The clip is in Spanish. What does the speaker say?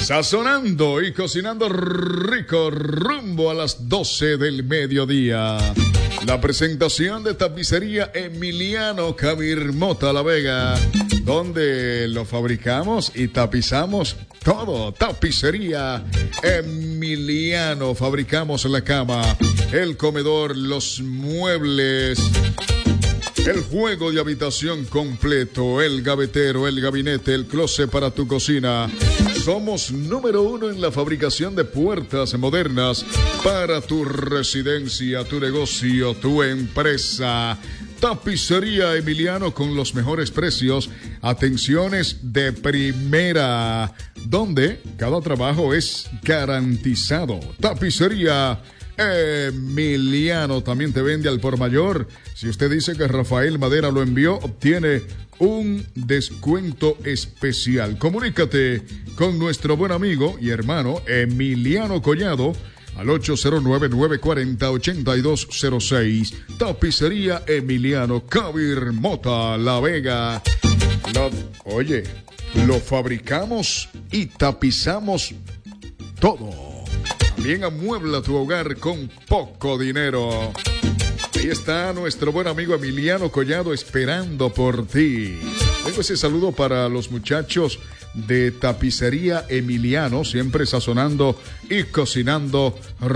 Sazonando y cocinando rico rumbo a las 12 del mediodía. La presentación de Tapicería Emiliano Cabirmota La Vega, donde lo fabricamos y tapizamos todo. Tapicería Emiliano. Fabricamos la cama, el comedor, los muebles, el juego de habitación completo, el gavetero, el gabinete, el closet para tu cocina. Somos número 1 en la fabricación de puertas modernas para tu residencia, tu negocio, tu empresa. Tapicería Emiliano con los mejores precios, atenciones de primera, donde cada trabajo es garantizado. Tapicería Emiliano también te vende al por mayor. Si usted dice que Rafael Madera lo envió, obtiene un descuento especial. Comunícate con nuestro buen amigo y hermano Emiliano Collado al 809-940-8206. Tapicería Emiliano Cabirmota La Vega. Lo fabricamos y tapizamos todo. También amuebla tu hogar con poco dinero. Ahí está nuestro buen amigo Emiliano Collado esperando por ti. Tengo ese saludo para los muchachos de Tapicería Emiliano, siempre sazonando y cocinando